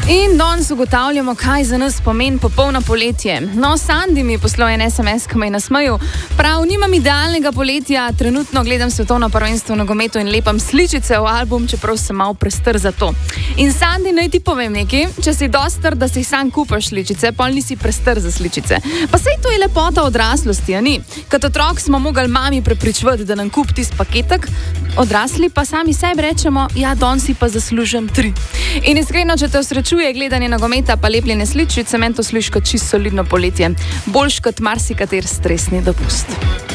In danes ugotavljamo, kaj za nas pomeni popolno poletje. No, Sandi mi je poslal en SMS, ki me je nasmejal. Prav, nimam idealnega poletja, trenutno gledam svetovno prvenstvo v nogometu in lepam sličice v album, čeprav sem malo prestr za to. In Sandi, naj ti povem nekaj, če si dostr, da si sam kupaš sličice, pol nisi prestr za sličice. Pa sej to je lepota odraslosti, a ni? Kot otrok smo mogli mami prepričvati, da nam kup tisti paketek, odrasli pa sami sebi rečemo, ja, danes si pa zaslužim 3. In iskreno, če te osrečuje gledanje nogometa pa lepljene sličice, meni to sliši kot čisto solidno poletje. Boljš kot marsikater stresni dopust.